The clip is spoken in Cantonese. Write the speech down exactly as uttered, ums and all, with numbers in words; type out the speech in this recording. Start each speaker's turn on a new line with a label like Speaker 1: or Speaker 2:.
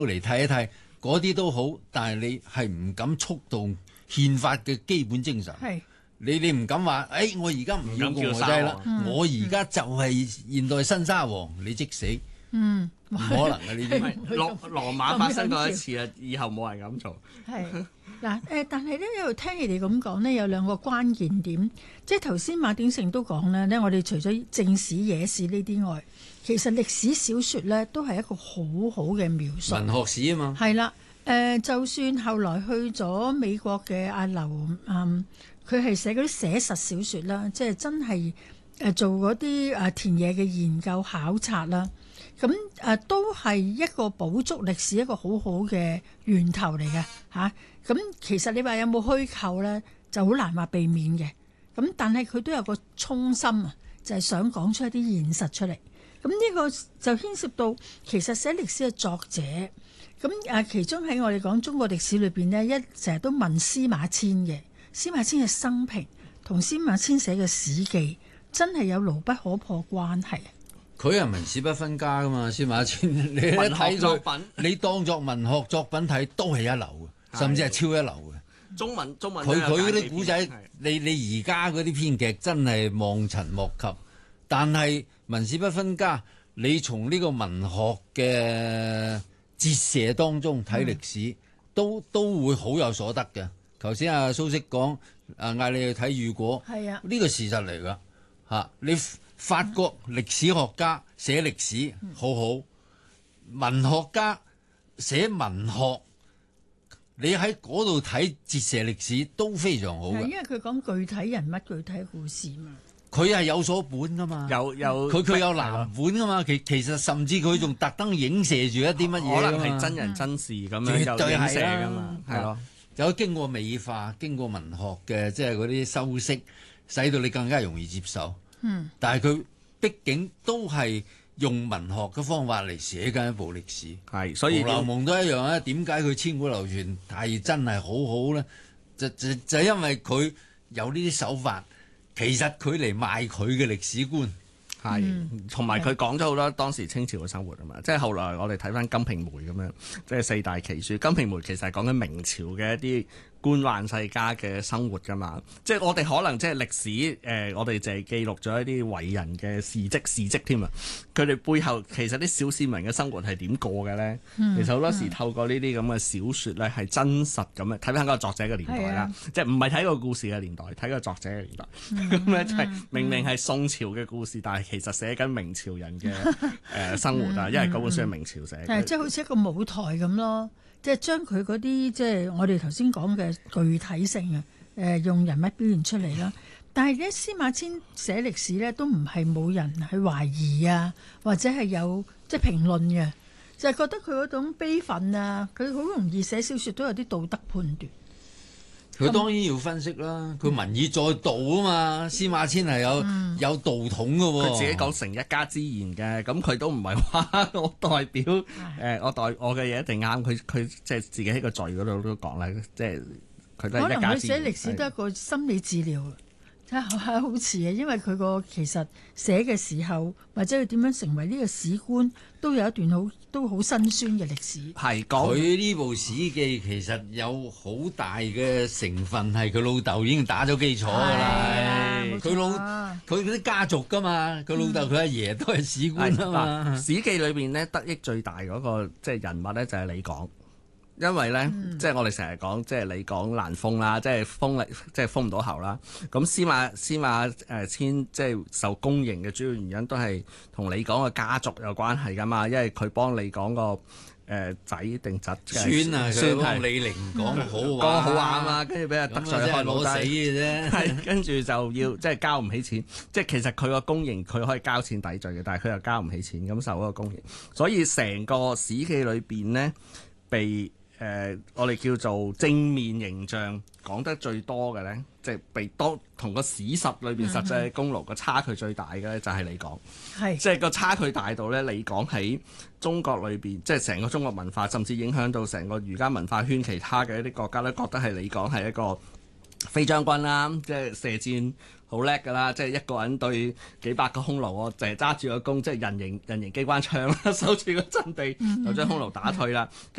Speaker 1: 嚟睇一睇，嗰啲都好，但係你係唔敢觸動憲法嘅基本精神。
Speaker 2: 係
Speaker 1: 你你唔敢話，誒、哎、我而家唔要共和制啦，
Speaker 2: 嗯、
Speaker 1: 我而家就係現代新沙皇，你即死。
Speaker 2: 嗯，
Speaker 1: 唔可能嘅呢啲。
Speaker 3: 羅羅馬發生過一次啊，以後冇人咁做。
Speaker 2: 係嗱誒，但係咧一路聽你哋咁講呢，有兩個關鍵點，即係頭先馬鼎盛都講咧，我哋除咗正史野史呢啲外，其實歷史小説咧都係一個好好嘅描述。
Speaker 1: 文學史啊嘛。
Speaker 2: 係啦，誒、呃，就算後來去咗美國嘅阿劉，嗯，佢係寫嗰啲寫實小説啦，即係真係誒做嗰啲誒田野嘅研究考察啦。咁誒、呃、都係一個補足歷史一個好好嘅源頭嚟嘅嚇。咁、啊、其實你話有冇虛構呢，就好難話避免嘅。咁但係佢都有個衷心啊，就係、是、想講出一啲現實出嚟。咁呢個就牽涉到其實寫歷史嘅作者。咁誒、啊、其中喺我哋講中國歷史裏邊呢，一成日都問司馬遷嘅。司馬遷嘅生平同司馬遷寫嘅史記真係有牢不可破關係。
Speaker 1: 佢係文史不分家噶嘛，司馬遷，你一睇佢，你當作文學作品睇都係一流嘅，甚至係超一流嘅。
Speaker 3: 中文中文
Speaker 1: 佢佢嗰啲古仔，你你而家嗰啲編劇真係望塵莫及。但係文史不分家，你從呢個文學嘅折射當中睇歷史，嗯、都都會好有所得嘅。頭先阿蘇軾講，啊嗌你去睇雨果，係啊，呢個事實嚟㗎嚇你。法國歷史學家寫歷史好好，文學家寫文學，你喺嗰度睇折射歷史都非常好嘅。
Speaker 2: 因為佢講具體人物、具體故事嘛。
Speaker 1: 佢係有所本噶嘛，
Speaker 3: 有有
Speaker 1: 佢佢有藍本噶嘛。其其實甚至佢仲特登影射住一啲乜嘢，
Speaker 3: 可能係真人真事咁樣
Speaker 1: 絕對
Speaker 3: 影射
Speaker 1: 係
Speaker 3: 噶嘛，係咯。
Speaker 1: 有經過美化、經過文學嘅即係嗰啲修飾，使到你更加容易接受。嗯，但係佢畢竟都係用文學嘅方法嚟寫緊一部歷史，
Speaker 3: 係所以《紅樓
Speaker 1: 夢》都一樣啊。點解佢千古流傳係真係好好咧？就就就係因為佢有呢啲手法，其實佢嚟賣佢嘅歷史觀，
Speaker 3: 係同埋佢講咗好多當時清朝嘅生活啊嘛。即係後來我哋睇翻《金瓶梅》咁樣，即係四大奇書，《金瓶梅》其實係講緊明朝嘅一啲官宦世家嘅生活㗎嘛，即係我哋可能即係歷史誒、呃，我哋淨係記錄咗一啲偉人嘅事蹟事蹟添啊。佢哋背後其實啲小市民嘅生活係點過嘅咧？嗯、其實好多時透過呢啲咁嘅小説咧，係真實咁嘅。睇翻嗰個作者嘅年代啦，嗯、即係唔係睇個故事嘅年代，睇個作者嘅年代。咁咧、嗯、就係明明係宋朝嘅故事，但係其實寫緊明朝人嘅誒、呃、生活啊，因為嗰本書係明朝寫嘅。
Speaker 2: 係即係好似一個舞台咁咯。即係將佢嗰啲即係我哋頭先講嘅具體性啊，誒、呃、用人物表現出嚟啦。但係咧，司馬遷寫歷史咧都唔係冇人去懷疑啊，或者係有即係評論嘅，就係、是、覺得佢嗰種悲憤啊，佢好容易寫小説都有啲道德判斷。
Speaker 1: 佢當然要分析啦，佢文以載道啊嘛。司馬遷係有、嗯、有道統嘅喎，
Speaker 3: 佢自己講成一家之言嘅，咁佢都唔係話我代表誒、呃，我代我嘅嘢一定啱。佢佢即係自己喺個序嗰度都講啦，即係佢都係一家之言。
Speaker 2: 可能佢寫歷史都係一個心理治療。真係好似啊，因為佢個其實寫嘅時候，或者佢點樣成為呢個史官，都有一段好都好辛酸嘅歷史。
Speaker 1: 係講佢呢部史記其實有好大嘅成分係佢老豆已經打咗基礎㗎啦。佢老佢嗰啲家族㗎嘛，佢老豆佢阿爺都係史官啊嘛。
Speaker 3: 史記裏邊咧得益最大嗰個即係人物咧就係李廣。因為咧，嗯、即係我哋成日講，即係李廣難封啦，即係封力，即係封唔到喉啦。咁司馬司馬誒遷即係受公認嘅主要原因都係同李廣嘅家族有關係噶嘛，因為佢幫李廣個誒仔定侄
Speaker 1: 孫啊，孫係李陵講好話，
Speaker 3: 講好話啊嘛，跟住俾人得罪開老死
Speaker 1: 嘅啫，
Speaker 3: 係跟住就要即係交唔起錢，即係其實佢個公認佢可以交錢抵罪嘅，但係佢又交唔起錢，咁受嗰個公認，所以成個史記裏邊呢，被。誒、呃，我哋叫做正面形象講得最多嘅咧，即係被多同個史實裏邊實際嘅功勞個差距最大嘅咧，就係李廣。係，即係個差距大到咧，李廣喺中國裏邊，即係成個中國文化，甚至影響到成個儒家文化圈其他嘅一啲國家咧，覺得係李廣係一個飛將軍啦，即係射箭好叻㗎啦，即係一個人對幾百個匈奴，我淨係揸住個弓，即係人形人形機關槍啦，守住個陣地就將匈奴打退啦。